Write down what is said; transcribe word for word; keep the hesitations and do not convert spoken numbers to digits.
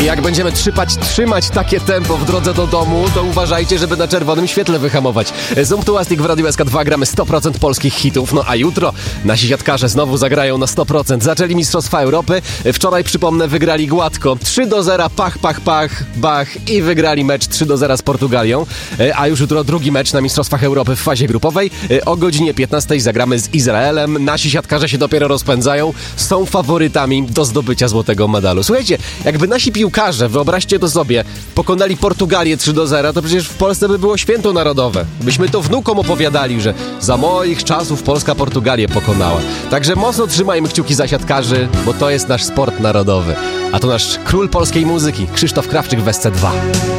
Jak będziemy trzymać, trzymać takie tempo w drodze do domu, to uważajcie, żeby na czerwonym świetle wyhamować. Zumptuastik w Radiu S K dwa, gramy sto procent polskich hitów. No a jutro nasi siatkarze znowu zagrają na sto procent. Zaczęli Mistrzostwa Europy. Wczoraj, przypomnę, wygrali gładko. trzy do zera, pach, pach, pach, bach i wygrali mecz trzy do zera z Portugalią. A już jutro drugi mecz na Mistrzostwach Europy w fazie grupowej. O godzinie piętnastej zagramy z Izraelem. Nasi siatkarze się dopiero rozpędzają. Są faworytami do zdobycia złotego medalu. Słuchajcie, jakby nasi piłkarze, wyobraźcie to sobie, pokonali Portugalię trzy do zera, to przecież w Polsce by było święto narodowe. Byśmy to wnukom opowiadali, że za moich czasów Polska Portugalię pokonała. Także mocno trzymajmy kciuki za siatkarzy, bo to jest nasz sport narodowy. A to nasz król polskiej muzyki, Krzysztof Krawczyk w S C dwa.